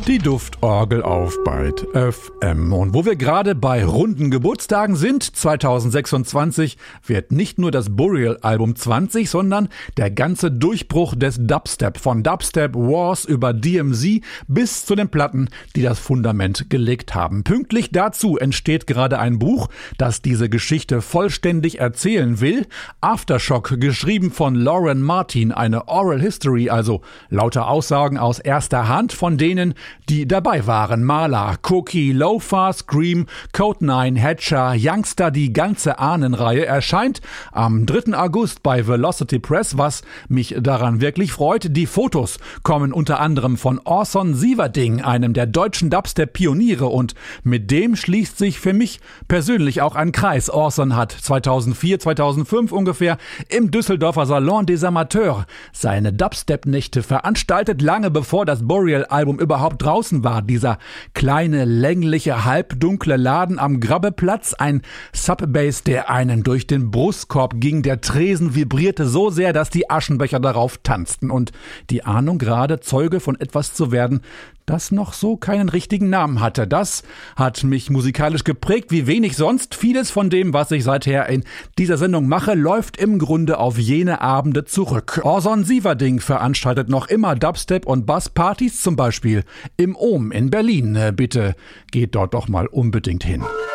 Die Duftorgel auf Byte FM. Und wo wir gerade bei runden Geburtstagen sind, 2026 wird nicht nur das Burial-Album 20, sondern der ganze Durchbruch des Dubstep. Von Dubstep Wars über DMZ bis zu den Platten, die das Fundament gelegt haben. Pünktlich dazu entsteht gerade ein Buch, das diese Geschichte vollständig erzählen will. Aftershock, geschrieben von Lauren Martin, eine Oral History, also lauter Aussagen aus erster Hand von denen, die dabei waren. Maler, Cookie, Loafer, Scream, Code 9, Hatcher, Youngster, die ganze Ahnenreihe erscheint am 3. August bei Velocity Press, was mich daran wirklich freut. Die Fotos kommen unter anderem von Orson Sieverding, einem der deutschen Dubstep-Pioniere, und mit dem schließt sich für mich persönlich auch ein Kreis. Orson hat 2004, 2005 ungefähr im Düsseldorfer Salon des Amateurs seine Dubstep-Nächte veranstaltet, lange bevor das Burial-Album überhaupt draußen war. Dieser kleine, längliche, halbdunkle Laden am Grabbeplatz, ein Subbass, der einen durch den Brustkorb ging. Der Tresen vibrierte so sehr, dass die Aschenbecher darauf tanzten. Und die Ahnung, gerade Zeuge von etwas zu werden, das noch so keinen richtigen Namen hatte. Das hat mich musikalisch geprägt, wie wenig sonst. Vieles von dem, was ich seither in dieser Sendung mache, läuft im Grunde auf jene Abende zurück. Orson Sieverding veranstaltet noch immer Dubstep- und Basspartys, zum Beispiel im Ohm in Berlin. Bitte geht dort doch mal unbedingt hin.